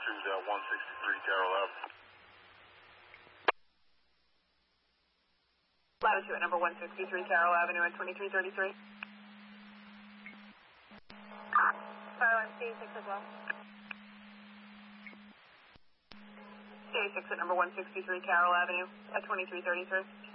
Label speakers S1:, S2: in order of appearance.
S1: altitude 163 Carroll Ave.
S2: Latitude at number 163 Carroll Avenue at 2333.
S3: Skyline C6 as well.
S2: C6 at number 163 Carroll Avenue at 2333.